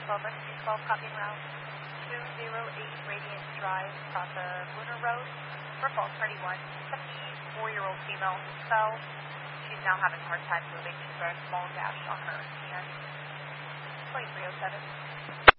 Clovis, 212, copying route 208 Radiant Drive, across the Lunar Road, for Falls Party 1, 74-year-old female who fell. She's now having a hard time moving. She's got a small gash on her hand. 2307.